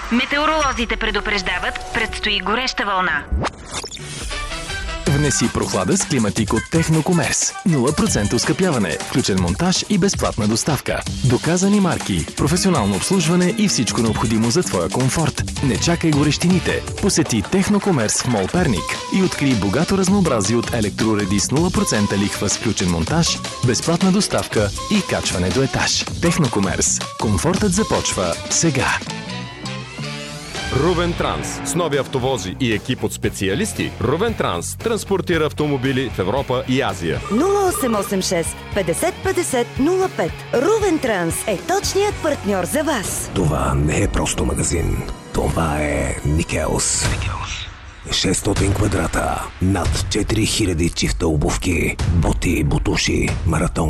Метеоролозите предупреждават, предстои гореща вълна. Внеси прохлада с климатик от Технокомерс. 0% оскъпяване, включен монтаж и безплатна доставка. Доказани марки, професионално обслужване и всичко необходимо за твоя комфорт. Не чакай горещините. Посети Технокомерс в Мол Перник и открий богато разнообразие от електроуреди с 0% лихва с включен монтаж, безплатна доставка и качване до етаж. Технокомерс. Комфортът започва сега. Рувен Транс. С нови автовози и екип от специалисти, Рувен Транс транспортира автомобили в Европа и Азия. 0886 50 50 05. Рувен Транс е точният партньор за вас. Това не е просто магазин. Това е Никелс. 600 квадрата, над 4000 чифта обувки, боти, бутуши, маратон